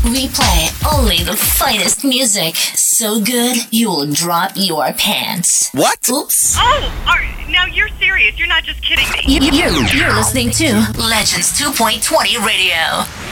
We play only the finest music. So good, you will drop your pants. What? Oops. Oh, now you're serious. You're not just kidding me. You're listening to Legends 2.20 Radio.